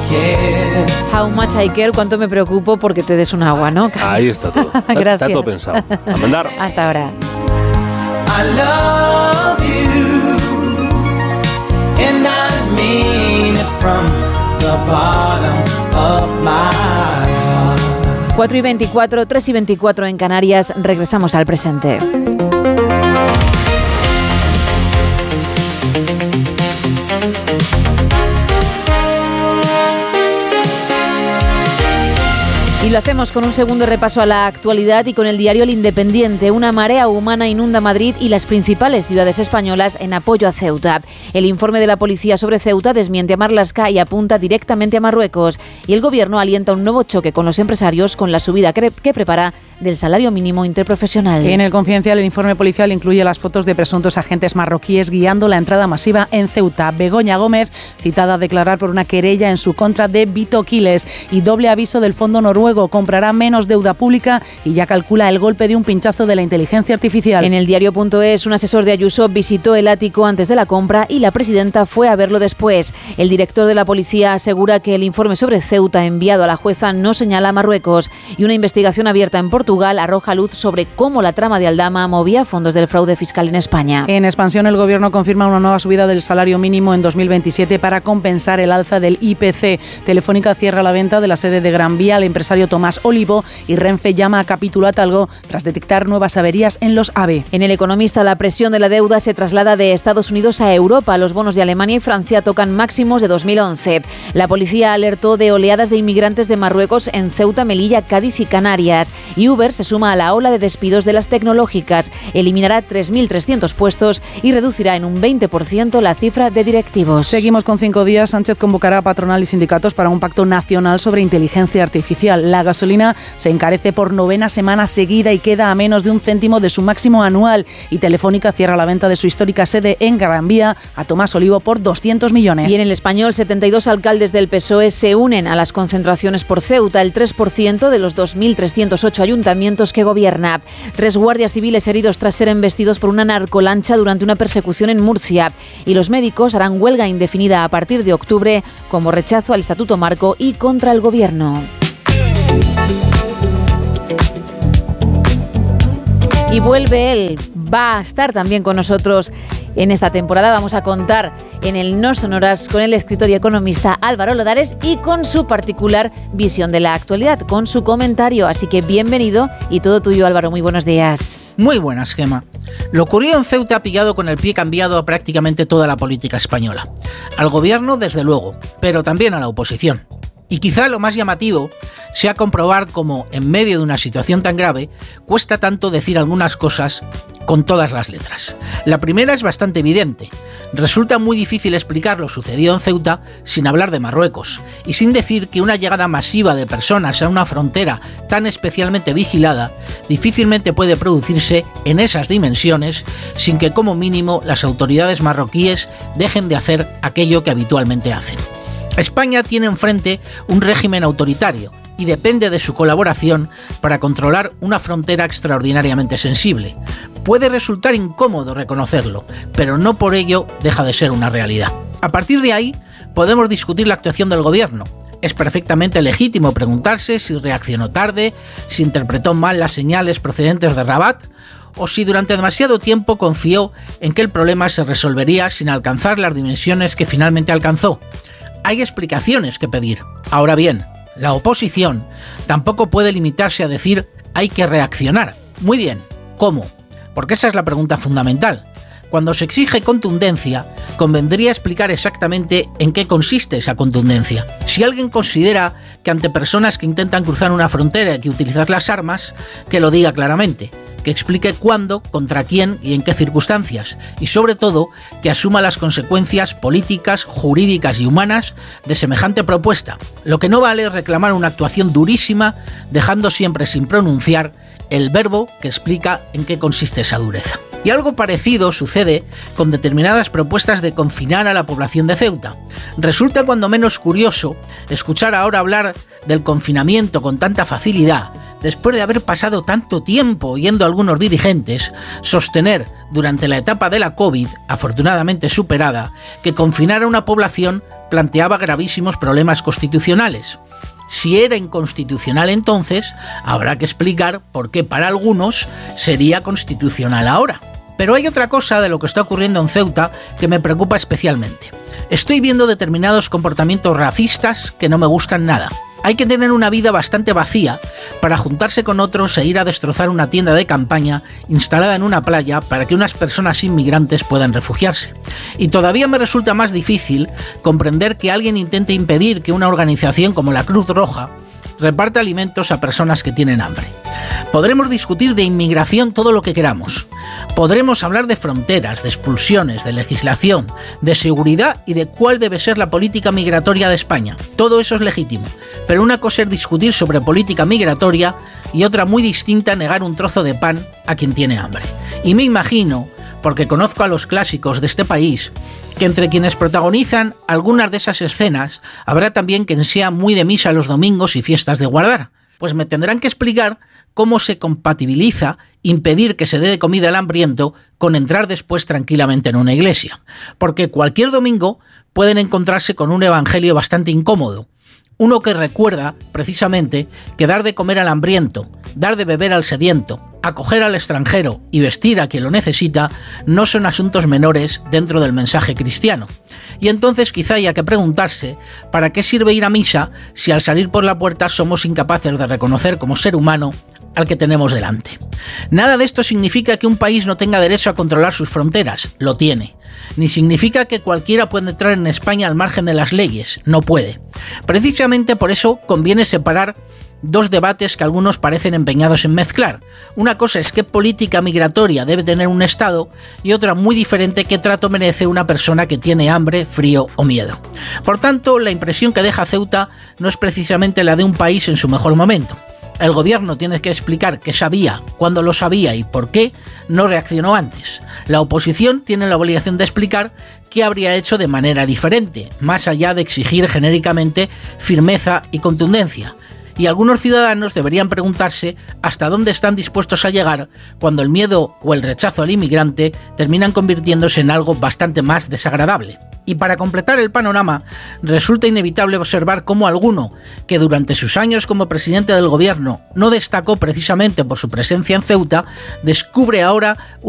How much I care, cuánto me preocupo porque te des un agua, ¿no? Ahí está todo. Gracias. Está todo pensado. A mandar. Hasta ahora. I love you, and I mean it from the bottom of my heart. 4:24, 3:24 en Canarias. Regresamos al presente. Y lo hacemos con un segundo repaso a la actualidad y con el diario El Independiente. Una marea humana inunda Madrid y las principales ciudades españolas en apoyo a Ceuta. El informe de la policía sobre Ceuta desmiente a Marlaska y apunta directamente a Marruecos. Y el gobierno alienta un nuevo choque con los empresarios con la subida que prepara del salario mínimo interprofesional. En el Confidencial, el informe policial incluye las fotos de presuntos agentes marroquíes guiando la entrada masiva en Ceuta. Begoña Gómez, citada a declarar por una querella en su contra de Vito Quiles. Y doble aviso del Fondo Noruego. Comprará menos deuda pública y ya calcula el golpe de un pinchazo de la inteligencia artificial. En el diario.es, un asesor de Ayuso visitó el ático antes de la compra y la presidenta fue a verlo después. El director de la policía asegura que el informe sobre Ceuta enviado a la jueza no señala a Marruecos y una investigación abierta en Portugal arroja luz sobre cómo la trama de Aldama movía fondos del fraude fiscal en España. En expansión, el gobierno confirma una nueva subida del salario mínimo en 2027 para compensar el alza del IPC. Telefónica cierra la venta de la sede de Gran Vía al empresario Tomás Olivo y Renfe llama a capítulo a Talgo tras detectar nuevas averías en los AVE. En El Economista, la presión de la deuda se traslada de Estados Unidos a Europa. Los bonos de Alemania y Francia tocan máximos de 2011. La policía alertó de oleadas de inmigrantes de Marruecos en Ceuta, Melilla, Cádiz y Canarias. Y Uber se suma a la ola de despidos de las tecnológicas. Eliminará 3.300 puestos y reducirá en un 20% la cifra de directivos. Seguimos con 5 días. Sánchez convocará a patronal y sindicatos para un pacto nacional sobre inteligencia artificial. La gasolina se encarece por 9ª semana seguida y queda a menos de 1 céntimo de su máximo anual. Y Telefónica cierra la venta de su histórica sede en Gran Vía a Tomás Olivo por 200 millones. Y en El Español, 72 alcaldes del PSOE se unen a las concentraciones por Ceuta, el 3% de los 2.308 ayuntamientos que gobierna. 3 guardias civiles heridos tras ser embestidos por una narcolancha durante una persecución en Murcia. Y los médicos harán huelga indefinida a partir de octubre como rechazo al Estatuto Marco y contra el gobierno. Y vuelve él, va a estar también con nosotros en esta temporada. Vamos a contar en el No Sonoras con el escritor y economista Álvaro Lodares y con su particular visión de la actualidad, con su comentario. Así que bienvenido y todo tuyo, Álvaro. Muy buenos días. Muy buenas, Gema. Lo ocurrido en Ceuta ha pillado con el pie cambiado a prácticamente toda la política española. Al gobierno, desde luego, pero también a la oposición. Y quizá lo más llamativo sea comprobar cómo, en medio de una situación tan grave, cuesta tanto decir algunas cosas con todas las letras. La primera es bastante evidente. Resulta muy difícil explicar lo sucedido en Ceuta sin hablar de Marruecos y sin decir que una llegada masiva de personas a una frontera tan especialmente vigilada difícilmente puede producirse en esas dimensiones sin que, como mínimo, las autoridades marroquíes dejen de hacer aquello que habitualmente hacen. España tiene enfrente un régimen autoritario y depende de su colaboración para controlar una frontera extraordinariamente sensible. Puede resultar incómodo reconocerlo, pero no por ello deja de ser una realidad. A partir de ahí, podemos discutir la actuación del gobierno. Es perfectamente legítimo preguntarse si reaccionó tarde, si interpretó mal las señales procedentes de Rabat, o si durante demasiado tiempo confió en que el problema se resolvería sin alcanzar las dimensiones que finalmente alcanzó. Hay explicaciones que pedir. Ahora bien, la oposición tampoco puede limitarse a decir hay que reaccionar. Muy bien, ¿cómo? Porque esa es la pregunta fundamental. Cuando se exige contundencia, convendría explicar exactamente en qué consiste esa contundencia. Si alguien considera que ante personas que intentan cruzar una frontera hay que utilizar las armas, que lo diga claramente. Que explique cuándo, contra quién y en qué circunstancias, y sobre todo que asuma las consecuencias políticas, jurídicas y humanas de semejante propuesta. Lo que no vale es reclamar una actuación durísima, dejando siempre sin pronunciar el verbo que explica en qué consiste esa dureza. Y algo parecido sucede con determinadas propuestas de confinar a la población de Ceuta. Resulta cuando menos curioso escuchar ahora hablar del confinamiento con tanta facilidad, después de haber pasado tanto tiempo oyendo a algunos dirigentes sostener durante la etapa de la COVID, afortunadamente superada, que confinar a una población planteaba gravísimos problemas constitucionales. Si era inconstitucional entonces, habrá que explicar por qué para algunos sería constitucional ahora. Pero hay otra cosa de lo que está ocurriendo en Ceuta que me preocupa especialmente. Estoy viendo determinados comportamientos racistas que no me gustan nada. Hay que tener una vida bastante vacía para juntarse con otros e ir a destrozar una tienda de campaña instalada en una playa para que unas personas inmigrantes puedan refugiarse. Y todavía me resulta más difícil comprender que alguien intente impedir que una organización como la Cruz Roja reparta alimentos a personas que tienen hambre. Podremos discutir de inmigración todo lo que queramos. Podremos hablar de fronteras, de expulsiones, de legislación, de seguridad y de cuál debe ser la política migratoria de España. Todo eso es legítimo. Pero una cosa es discutir sobre política migratoria y otra muy distinta negar un trozo de pan a quien tiene hambre. Y me imagino, porque conozco a los clásicos de este país, que entre quienes protagonizan algunas de esas escenas habrá también quien sea muy de misa los domingos y fiestas de guardar. Pues me tendrán que explicar cómo se compatibiliza impedir que se dé de comida al hambriento con entrar después tranquilamente en una iglesia. Porque cualquier domingo pueden encontrarse con un evangelio bastante incómodo. Uno que recuerda, precisamente, que dar de comer al hambriento, dar de beber al sediento, acoger al extranjero y vestir a quien lo necesita no son asuntos menores dentro del mensaje cristiano. Y entonces quizá haya que preguntarse ¿para qué sirve ir a misa si al salir por la puerta somos incapaces de reconocer como ser humano al que tenemos delante? Nada de esto significa que un país no tenga derecho a controlar sus fronteras, lo tiene. Ni significa que cualquiera pueda entrar en España al margen de las leyes, no puede. Precisamente por eso conviene separar dos debates que algunos parecen empeñados en mezclar. Una cosa es qué política migratoria debe tener un Estado y otra muy diferente qué trato merece una persona que tiene hambre, frío o miedo. Por tanto, la impresión que deja Ceuta no es precisamente la de un país en su mejor momento. El gobierno tiene que explicar qué sabía, cuándo lo sabía y por qué no reaccionó antes. La oposición tiene la obligación de explicar qué habría hecho de manera diferente, más allá de exigir genéricamente firmeza y contundencia. Y algunos ciudadanos deberían preguntarse hasta dónde están dispuestos a llegar cuando el miedo o el rechazo al inmigrante terminan convirtiéndose en algo bastante más desagradable. Y para completar el panorama, resulta inevitable observar cómo alguno que durante sus años como presidente del gobierno no destacó precisamente por su presencia en Ceuta, descubre ahora